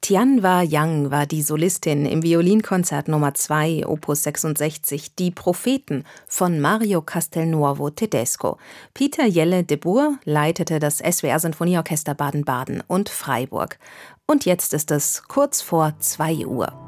Tianwa Yang war die Solistin im Violinkonzert Nummer 2, Opus 66, Die Propheten von Mario Castelnuovo Tedesco. Peter Jelle de Boer leitete das SWR Sinfonieorchester Baden-Baden und Freiburg. Und jetzt ist es kurz vor 2 Uhr.